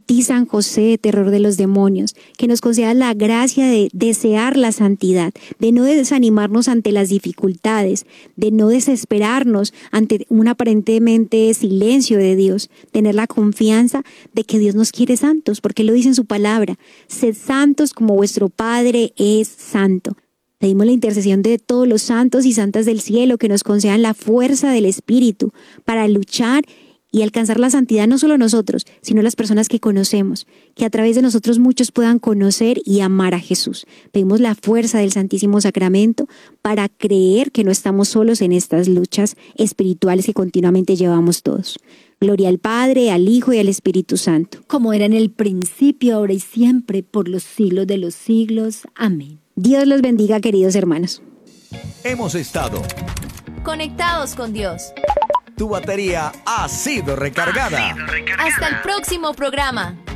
ti, San José, terror de los demonios, que nos concedas la gracia de desear la santidad, de no desanimarnos ante las dificultades, de no desesperarnos ante un aparentemente silencio de Dios, tener la confianza de que Dios nos quiere santos, porque lo dice en su palabra: sed santos como vuestro Padre es santo. Pedimos la intercesión de todos los santos y santas del cielo que nos concedan la fuerza del Espíritu para luchar y alcanzar la santidad, no solo nosotros, sino las personas que conocemos, que a través de nosotros muchos puedan conocer y amar a Jesús. Pedimos la fuerza del Santísimo Sacramento para creer que no estamos solos en estas luchas espirituales que continuamente llevamos todos. Gloria al Padre, al Hijo y al Espíritu Santo. Como era en el principio, ahora y siempre, por los siglos de los siglos. Amén. Dios los bendiga, queridos hermanos. Hemos estado conectados con Dios. Tu batería ha sido recargada. Hasta el próximo programa.